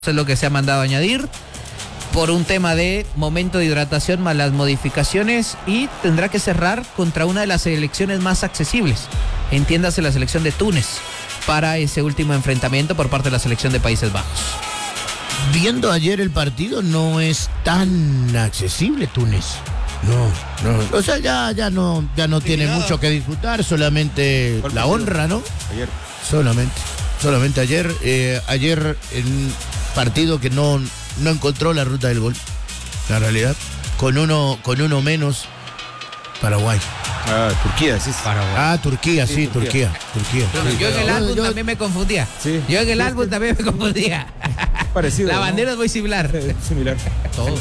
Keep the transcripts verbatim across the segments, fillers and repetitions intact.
es lo que se ha mandado a añadir por un tema de momento de hidratación más las modificaciones, y tendrá que cerrar contra una de las selecciones más accesibles, entiéndase la selección de Túnez, para ese último enfrentamiento por parte de la selección de Países Bajos. Viendo ayer el partido, no es tan accesible Túnez. No, no. O sea, ya, ya no, ya no tiene mucho que disfrutar, solamente la honra, ¿no? Ayer. Solamente, solamente ayer, eh, ayer en partido que no, no encontró la ruta del gol, la realidad, con uno, con uno menos, Paraguay. Ah, Turquía, sí. Paraguay. Ah, Turquía, sí, sí Turquía, Turquía. Turquía. Sí, yo en el álbum yo, también me confundía. Sí. Yo en el álbum también me confundía. Parecido. La ¿no? bandera es muy similar. Eh, similar. Todo.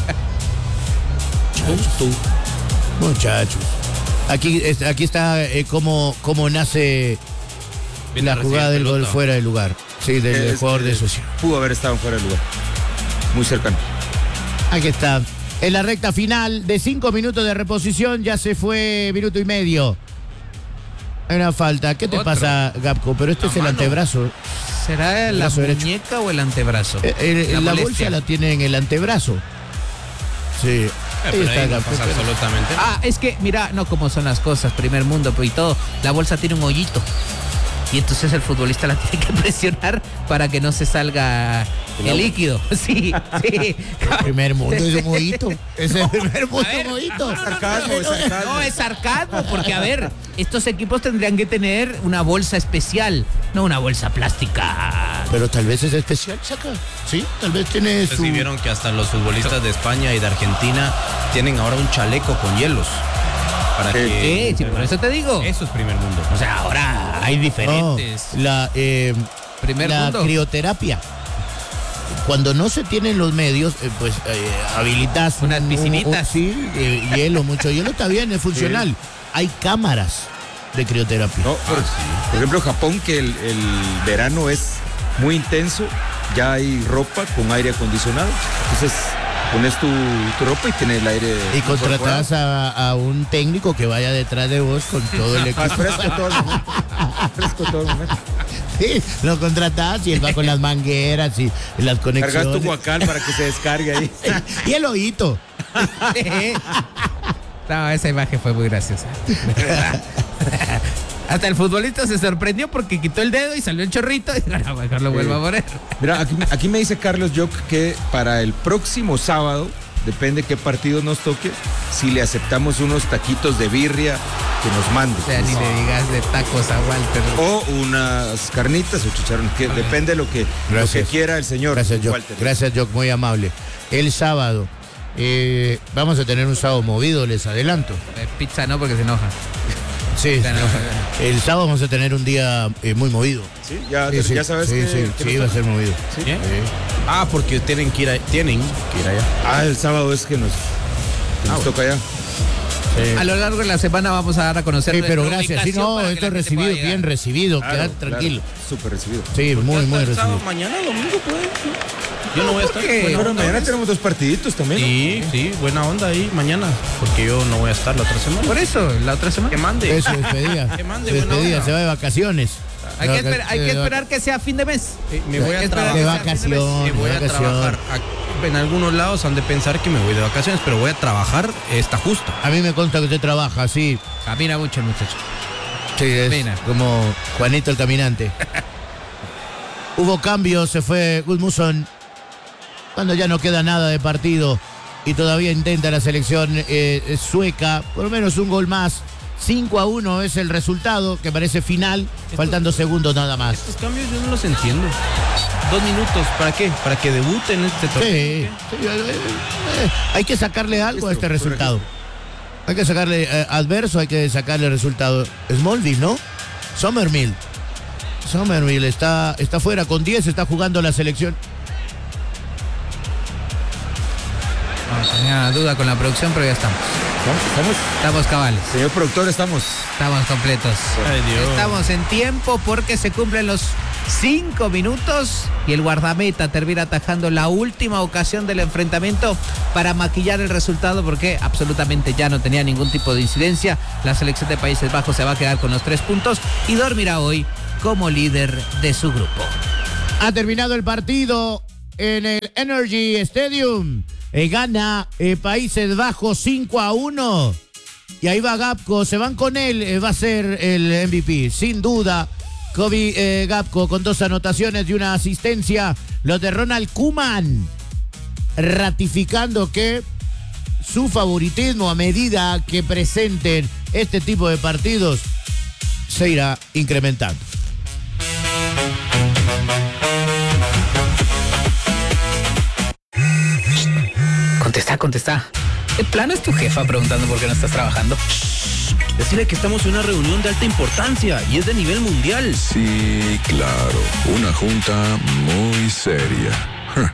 Muchachos. Muchachos. Aquí, aquí está eh, cómo, cómo nace Bien la jugada del gol fuera de lugar. Sí, del, del jugador de Suecia. Pudo haber estado fuera de lugar. Muy cercano. Aquí está. En la recta final de cinco minutos de reposición ya se fue minuto y medio. Hay una falta. ¿Qué te Otro. pasa, Gapco? Pero este la es el mano. antebrazo. ¿Será el la muñeca derecho. o el antebrazo? Eh, el, la, la bolsa la tiene en el antebrazo. Sí. Eh, pero ahí no pasa absolutamente. Ah, es que, mira, no como son las cosas, primer mundo y todo. La bolsa tiene un hoyito. Y entonces el futbolista la tiene que presionar para que no se salga el, el líquido. Sí, sí. El primer mundo es un mojito. Es el primer mundo es un mojito. No, no, no, no, no, no, no, es sarcasmo, porque a ver, estos equipos tendrían que tener una bolsa especial, no una bolsa plástica. Pero tal vez es especial, Chaca. Sí, tal vez tiene su... Sí, vieron que hasta los futbolistas de España y de Argentina tienen ahora un chaleco con hielos. Para que... Sí, sí, por eso te digo. Eso es primer mundo. O sea, ahora hay diferentes. No, la eh, primer la mundo. crioterapia. Cuando no se tienen los medios, eh, pues eh, habilitas unas piscinitas. Un, un, sí, eh, hielo, mucho hielo, está bien, es funcional. Sí. Hay cámaras de crioterapia. No, por, ah, sí. por ejemplo, Japón, que el, el verano es muy intenso, ya hay ropa con aire acondicionado. Entonces pones tu, tu ropa y tienes el aire. Y contratas a, a un técnico que vaya detrás de vos con todo el equipo. Fresco todo el momento. Fresco todo el momento. Sí, lo contratas y él va con las mangueras y las conexiones. Cargas tu guacal para que se descargue ahí. Y el ojito. No, esa imagen fue muy graciosa. Hasta el futbolista se sorprendió porque quitó el dedo y salió el chorrito y no, mejor lo vuelvo a poner. Mira, aquí, aquí me dice Carlos Jock que para el próximo sábado, depende qué partido nos toque, si le aceptamos unos taquitos de birria que nos mande. O sea, ni no. le digas de tacos a Walter. O unas carnitas o chicharrones, que depende de lo que, lo que quiera el señor. Gracias, Jock. Walter. Gracias, Jock, muy amable. El sábado, eh, vamos a tener un sábado movido, les adelanto. Eh, pizza no, porque se enoja. Sí, sí, el sábado vamos a tener un día eh, muy movido. Sí, ya, sí, ya sí, sabes sí, que, sí, que sí, va a ser movido. ¿Sí? ¿Sí? Ah, porque tienen que ir, a, tienen que ir allá. Ah, el sábado es que nos, que nos ah, toca allá. Sí. A lo largo de la semana vamos a dar a conocer. Sí, pero gracias. Sí, no, esto es recibido, bien recibido. Claro, quedad tranquilo. Claro, súper recibido. Sí, muy, muy recibido. Sábado, mañana, domingo, pues. Yo no voy a estar. Bueno, pero mañana vez. tenemos dos partiditos también. Sí, ¿no? sí, buena onda ahí mañana. Porque yo no voy a estar la otra semana. Por eso, la otra semana. Que mande. Eso, despedida. Que mande, despedida, se va de vacaciones. Hay que, esper, hay que esperar que sea fin de mes. Eh, me voy a trabajar. De vacaciones. Me voy a trabajar. En algunos lados han de pensar que me voy de vacaciones, pero voy a trabajar, está justo. A mí me consta que usted trabaja, sí. Camina mucho el muchacho. Sí, es Camina. Como Juanito el caminante. Hubo cambios, se fue Gudmundsson. Cuando ya no queda nada de partido y todavía intenta la selección eh, sueca, por lo menos un gol más. cinco a uno es el resultado, que parece final, estos, faltando segundos nada más. Estos cambios yo no los entiendo. Dos minutos, ¿para qué? ¿Para que debuten este torneo? Sí, sí eh, eh, hay que sacarle algo a este resultado. Hay que sacarle eh, adverso, hay que sacarle resultado. Smallville, ¿no? Somerville. Somerville está, está fuera con diez, está jugando la selección. No, tenía duda con la producción, pero ya estamos. ¿Estamos? Estamos cabales. Señor productor, estamos. Estamos completos. Ay, Dios. Estamos en tiempo porque se cumplen los cinco minutos y el guardameta termina atajando la última ocasión del enfrentamiento para maquillar el resultado, porque absolutamente ya no tenía ningún tipo de incidencia. La selección de Países Bajos se va a quedar con los tres puntos y dormirá hoy como líder de su grupo. Ha terminado el partido. en el Energy Stadium. Eh, gana eh, Países Bajos cinco a uno. Y ahí va Gakpo, se van con él, eh, va a ser el M V P, sin duda. Kobe eh, Gakpo con dos anotaciones y una asistencia. Los de Ronald Koeman ratificando que su favoritismo a medida que presenten este tipo de partidos se irá incrementando. Contesta, contesta. ¿De plano es tu jefa preguntando por qué no estás trabajando? Decirle que estamos en una reunión de alta importancia y es de nivel mundial. Sí, claro. Una junta muy seria.